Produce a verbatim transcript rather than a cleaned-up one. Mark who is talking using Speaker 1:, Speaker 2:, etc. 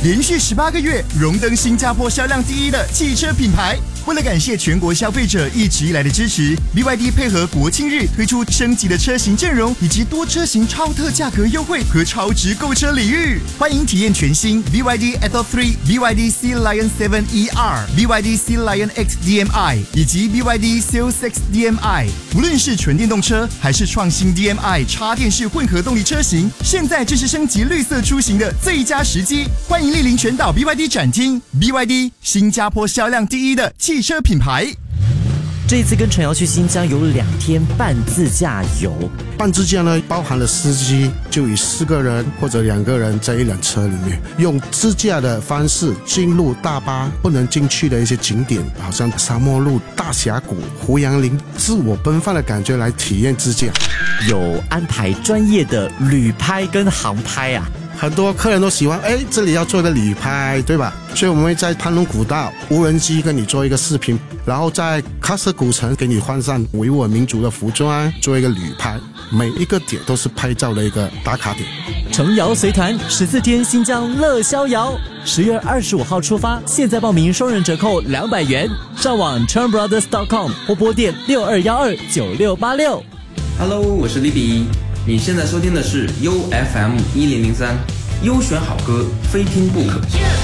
Speaker 1: 连续十八个月荣登新加坡销量第一的汽车品牌。为了感谢全国消费者一直以来的支持 ，B Y D 配合国庆日推出升级的车型阵容，以及多车型超特价格优惠和超值购车礼遇。欢迎体验全新 B Y D Atto 三、B Y D Sea Lion 七 E R、B Y D Sea Lion X D M I 以及 B Y D Seal 六 D M I。无论是纯电动车还是创新 D M I 插电式混合动力车型，现在正是升级绿色出行的最佳时机。欢迎莅临全岛 B Y D 展厅 ，B Y D 新加坡销量第一的汽车品牌。
Speaker 2: 这一次跟陈瑶去新疆有两天半自驾游，
Speaker 3: 半自驾呢包含了司机，就以四个人或者两个人在一辆车里面，用自驾的方式进入大巴不能进去的一些景点，好像沙漠路、大峡谷、胡杨林，自我奔放的感觉来体验自驾。
Speaker 2: 有安排专业的旅拍跟航拍啊。
Speaker 3: 很多客人都喜欢，哎，这里要做一个旅拍，对吧？所以我们会在潘龙古道无人机跟你做一个视频，然后在喀什古城给你换上维吾尔民族的服装，做一个旅拍。每一个点都是拍照的一个打卡点。
Speaker 2: 程瑶随团十四天新疆乐逍遥，十月二十五号出发，现在报名双人折扣两百元。上网 Chen Brothers dot com 或拨电六二一二九六八六。
Speaker 4: Hello， 我是利比。你现在收听的是 U F M 一零零三，优选好歌，非听不可。